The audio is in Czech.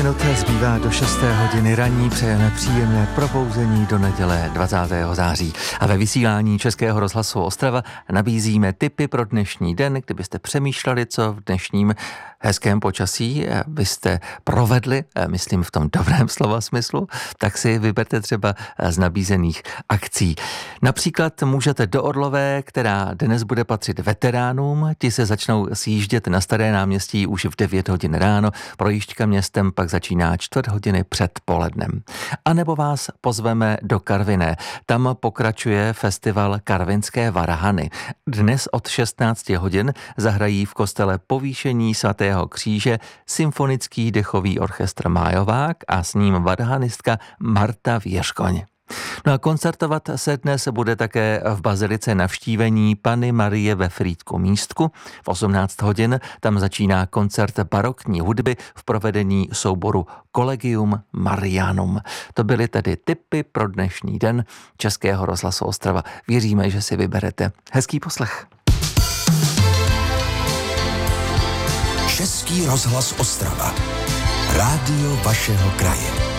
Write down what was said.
Minut zbývá do 6. hodiny ranní, přejeme příjemné probouzení do neděle 20. září. A ve vysílání Českého rozhlasu Ostrava nabízíme tipy pro dnešní den, kdybyste přemýšleli, co v dnešním hezkém počasí byste provedli, myslím v tom dobrém slova smyslu, tak si vyberte třeba z nabízených akcí. Například můžete do Orlové, která dnes bude patřit veteránům, ti se začnou sjíždět na Staré náměstí už v 9 hodin ráno, projížďka městem pak začíná 4 hodiny před polednem. A nebo vás pozveme do Karviné. Tam pokračuje festival Karvinské varhany. Dnes od 16 hodin zahrají v kostele Povýšení svatého Kříže symfonický dechový orchestr Májovák a s ním varhanistka Marta Věřkoň. No a koncertovat se dnes bude také v bazilice Navštívení Panny Marie ve Frýdku Místku. V 18 hodin tam začíná koncert barokní hudby v provedení souboru Collegium Marianum. To byly tedy tipy pro dnešní den Českého rozhlasu Ostrava. Věříme, že si vyberete. Hezký poslech. Český rozhlas Ostrava. Rádio vašeho kraje.